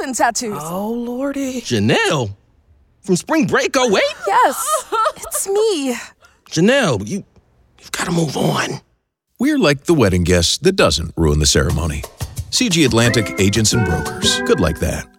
skeleton tattoos. Oh, Lordy. Janelle? From Spring Break 08? Yes, it's me. Janelle, you've got to move on. We're like the wedding guest that doesn't ruin the ceremony. CG Atlantic Agents and Brokers. Good like that.